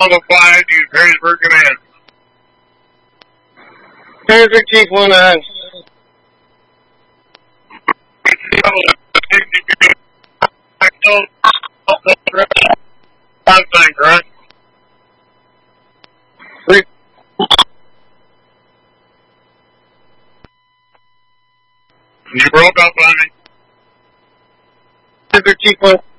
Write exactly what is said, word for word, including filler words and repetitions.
Alpha five, you transfer command. Transfer Chief one nine. Five thing, right? Three. You broke up on me. Transfer Chief one.